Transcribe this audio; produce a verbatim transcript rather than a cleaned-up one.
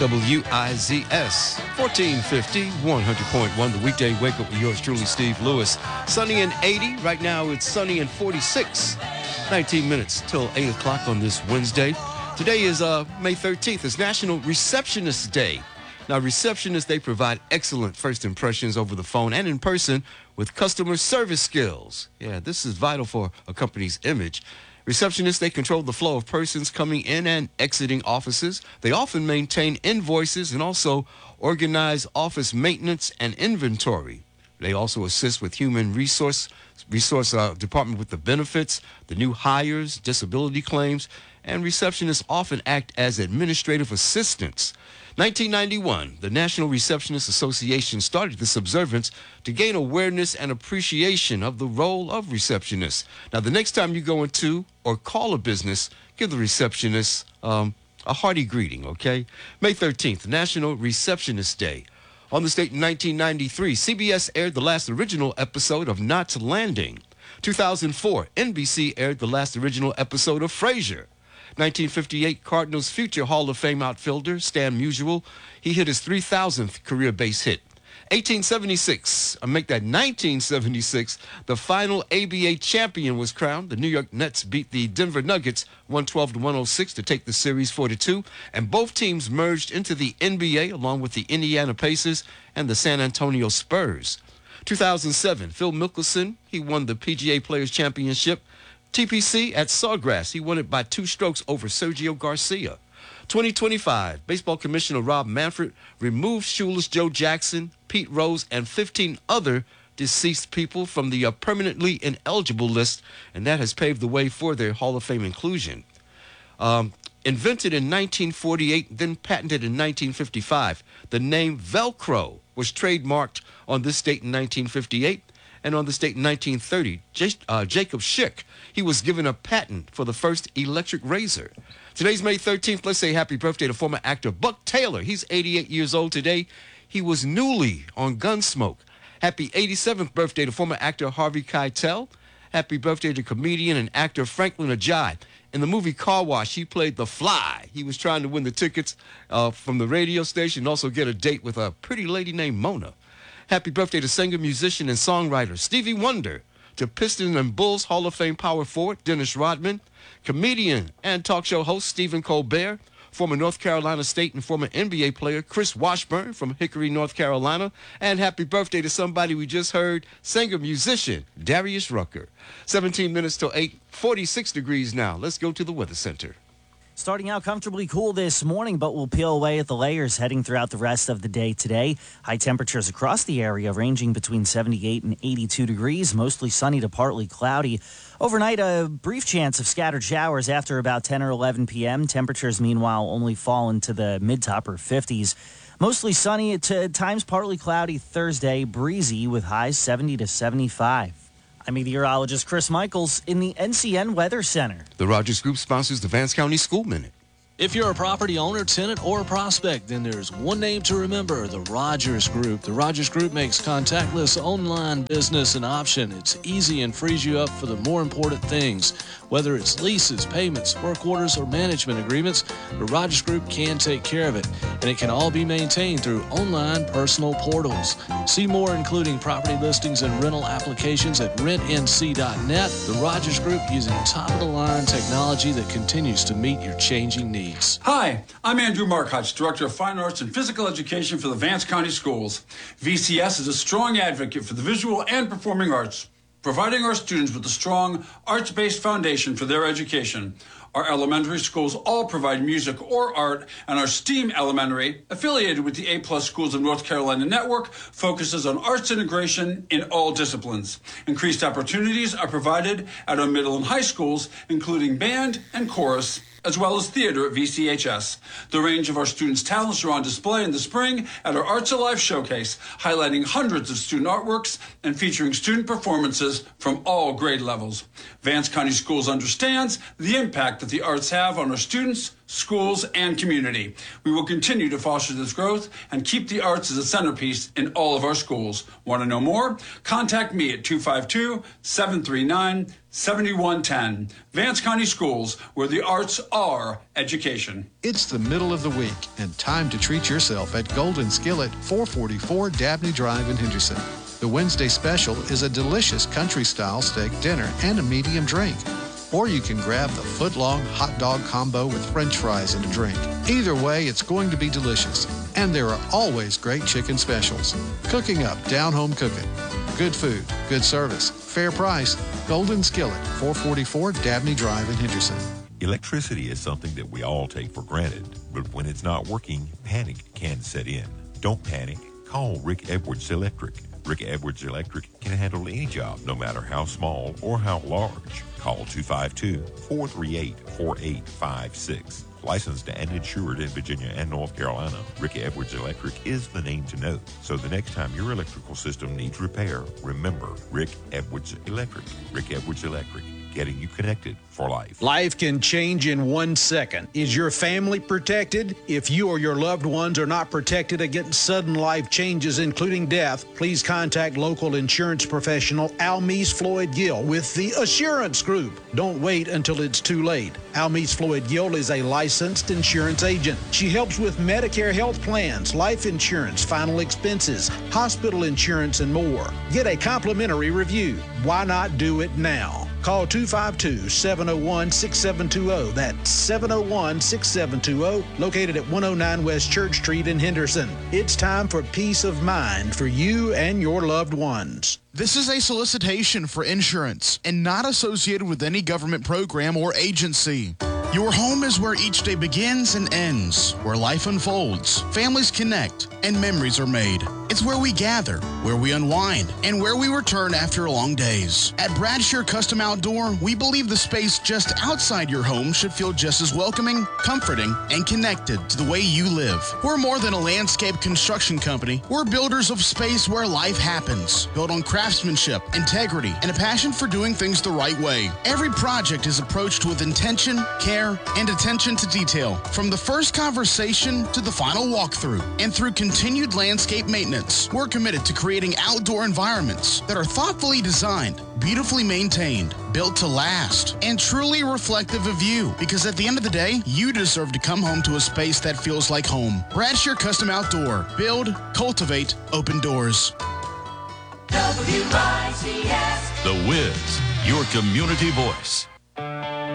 W I Z S, fourteen fifty, one hundred point one, the weekday wake up with yours truly, Steve Lewis. Sunny and eighty. Right now it's sunny and forty-six. nineteen minutes till eight o'clock on this Wednesday. Today is uh, May thirteenth. It's National Receptionist Day. Now, receptionists, they provide excellent first impressions over the phone and in person with customer service skills. Yeah, this is vital for a company's image. Receptionists, they control the flow of persons coming in and exiting offices. They often maintain invoices and also organize office maintenance and inventory. They also assist with human resource resource uh, department with the benefits, the new hires, disability claims, and receptionists often act as administrative assistants. nineteen ninety-one, the National Receptionists Association started this observance to gain awareness and appreciation of the role of receptionists. Now, the next time you go into or call a business, give the receptionist um, a hearty greeting, okay? May thirteenth, National Receptionist Day. On this date in nineteen ninety-three, C B S aired the last original episode of Knots Landing. two thousand four, N B C aired the last original episode of Frasier. nineteen fifty-eight, Cardinals' future Hall of Fame outfielder, Stan Musial, he hit his three thousandth career base hit. eighteen seventy-six, I make that nineteen seventy-six, the final A B A champion was crowned. The New York Nets beat the Denver Nuggets one twelve to one oh six to take the series four to two, and both teams merged into the N B A along with the Indiana Pacers and the San Antonio Spurs. two thousand seven, Phil Mickelson, he won the P G A Players Championship. T P C at Sawgrass, he won it by two strokes over Sergio Garcia. twenty twenty-five, Baseball Commissioner Rob Manfred removed shoeless Joe Jackson, Pete Rose, and fifteen other deceased people from the uh, permanently ineligible list, and that has paved the way for their Hall of Fame inclusion. Um, invented in nineteen forty-eight, then patented in nineteen fifty-five, the name Velcro was trademarked on this date in nineteen fifty-eight. And on this date in nineteen thirty, J- uh, Jacob Schick, he was given a patent for the first electric razor. Today's May thirteenth. Let's say happy birthday to former actor Buck Taylor. He's eighty-eight years old today. He was newly on Gunsmoke. Happy eighty-seventh birthday to former actor Harvey Keitel. Happy birthday to comedian and actor Franklin Ajayi. In the movie Car Wash, he played the Fly. He was trying to win the tickets uh, from the radio station and also get a date with a pretty lady named Mona. Happy birthday to singer, musician, and songwriter Stevie Wonder, to Pistons and Bulls Hall of Fame power forward Dennis Rodman, comedian and talk show host Stephen Colbert, former North Carolina State and former N B A player Chris Washburn from Hickory, North Carolina, and happy birthday to somebody we just heard, singer, musician Darius Rucker. seventeen minutes till eight, forty-six degrees now. Let's go to the Weather Center. Starting out comfortably cool this morning, but we'll peel away at the layers heading throughout the rest of the day today. High temperatures across the area ranging between seventy-eight and eighty-two degrees, mostly sunny to partly cloudy. Overnight, a brief chance of scattered showers after about ten or eleven p.m. Temperatures, meanwhile, only fall into the mid to upper fifties. Mostly sunny to times partly cloudy Thursday, breezy with highs seventy to seventy-five. I'm meteorologist Chris Michaels in the N C N Weather Center. The Rogers Group sponsors the Vance County School Minute. If you're a property owner, tenant, or a prospect, then there's one name to remember, the Rogers Group. The Rogers Group makes contactless online business an option. It's easy and frees you up for the more important things. Whether it's leases, payments, work orders, or management agreements, the Rogers Group can take care of it. And it can all be maintained through online personal portals. See more, including property listings and rental applications at rent n c dot net. The Rogers Group, using top-of-the-line technology that continues to meet your changing needs. Hi, I'm Andrew Markotch, Director of Fine Arts and Physical Education for the Vance County Schools. V C S is a strong advocate for the visual and performing arts, providing our students with a strong arts-based foundation for their education. Our elementary schools all provide music or art, and our STEAM Elementary, affiliated with the A-plus Schools of North Carolina Network, focuses on arts integration in all disciplines. Increased opportunities are provided at our middle and high schools, including band and chorus, as well as theater at V C H S. The range of our students' talents are on display in the spring at our Arts Alive showcase, highlighting hundreds of student artworks and featuring student performances from all grade levels. Vance County Schools understands the impact that the arts have on our students, schools, and community. We will continue to foster this growth and keep the arts as a centerpiece in all of our schools. Want to know more? Contact me at two five two, seven three nine, seventy-one ten. Vance County Schools, where the arts are education. It's the middle of the week and time to treat yourself at Golden Skillet, four forty-four Dabney Drive in Henderson. The Wednesday special is a delicious country-style steak dinner and a medium drink. Or you can grab the foot-long hot dog combo with french fries and a drink. Either way, it's going to be delicious. And there are always great chicken specials. Cooking up, down-home cooking. Good food, good service, fair price. Golden Skillet, four forty-four Dabney Drive in Henderson. Electricity is something that we all take for granted, but when it's not working, panic can set in. Don't panic. Call Rick Edwards Electric. Rick Edwards Electric can handle any job, no matter how small or how large. Call two five two, four three eight, four eight five six. Licensed and insured in Virginia and North Carolina, Rick Edwards Electric is the name to know. So the next time your electrical system needs repair, remember Rick Edwards Electric. Rick Edwards Electric, getting you connected for life. Life can change in one second. Is your family protected? If you or your loved ones are not protected against sudden life changes, including death, please contact local insurance professional Almise Floyd Gill with the Assurance Group. Don't wait until it's too late. Almise Floyd Gill is a licensed insurance agent. She helps with Medicare health plans, life insurance, final expenses, hospital insurance, and more. Get a complimentary review. Why not do it now? Call two five two, seven oh one, six seven two zero. That's seven oh one, six seven two zero, located at one oh nine West Church Street in Henderson. It's time for peace of mind for you and your loved ones. This is a solicitation for insurance and not associated with any government program or agency. Your home is where each day begins and ends, where life unfolds, families connect, and memories are made. It's where we gather, where we unwind, and where we return after long days. At Bradshaw Custom Outdoor, we believe the space just outside your home should feel just as welcoming, comforting, and connected to the way you live. We're more than a landscape construction company. We're builders of space where life happens, built on craftsmanship, integrity, and a passion for doing things the right way. Every project is approached with intention, care, and attention to detail, from the first conversation to the final walkthrough. And through continued landscape maintenance, we're committed to creating outdoor environments that are thoughtfully designed, beautifully maintained, built to last, and truly reflective of you. Because at the end of the day, you deserve to come home to a space that feels like home. Bradshaw Custom Outdoor. Build, cultivate, open doors. W I C S. The Wiz, your community voice.